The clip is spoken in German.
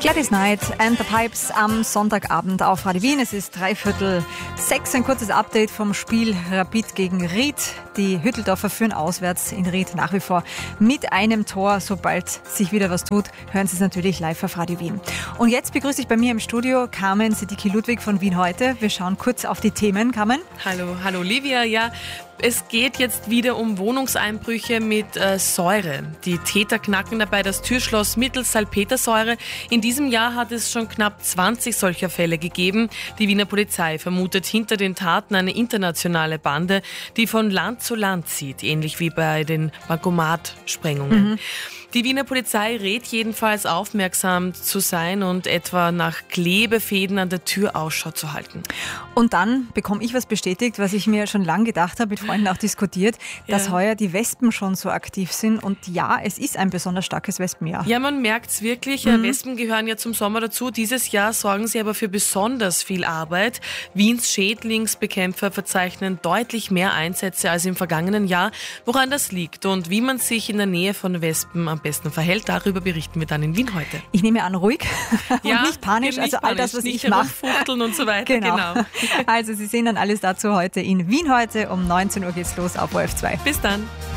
Gladys Knight and the Pipes am Sonntagabend auf Radio Wien. Es ist 5:45. Ein kurzes Update vom Spiel Rapid gegen Ried. Die Hütteldorfer führen auswärts in Ried nach wie vor mit einem Tor. Sobald sich wieder was tut, hören Sie es natürlich live auf Radio Wien. Und jetzt begrüße ich bei mir im Studio Carmen Siddiqui-Ludwig von Wien heute. Wir schauen kurz auf die Themen. Carmen? Hallo Olivia. Ja, es geht jetzt wieder um Wohnungseinbrüche mit Säure. Die Täter knacken dabei das Türschloss mittels Salpetersäure. In diesem Jahr hat es schon knapp 20 solcher Fälle gegeben. Die Wiener Polizei vermutet hinter den Taten eine internationale Bande, die von Land zu Land zieht, ähnlich wie bei den Bankomatsprengungen. Die Wiener Polizei rät jedenfalls, aufmerksam zu sein und etwa nach Klebefäden an der Tür Ausschau zu halten. Und dann bekomme ich was bestätigt, was ich mir schon lange gedacht habe, mit Freunden auch diskutiert, dass heuer die Wespen schon so aktiv sind. Und ja, es ist ein besonders starkes Wespenjahr. Ja, man merkt es wirklich. Wespen gehören ja zum Sommer dazu. Dieses Jahr sorgen sie aber für besonders viel Arbeit. Wiens Schädlingsbekämpfer verzeichnen deutlich mehr Einsätze als im vergangenen Jahr. Woran das liegt und wie man sich in der Nähe von Wespen am besten verhält, darüber berichten wir dann in Wien heute. Ich nehme an, ruhig ja, und nicht panisch, nicht also all das, was nicht ich mache. Fuchteln und so weiter. Genau. Also Sie sehen dann alles dazu heute in Wien heute. Um 19 Uhr geht's los auf ORF 2. Bis dann.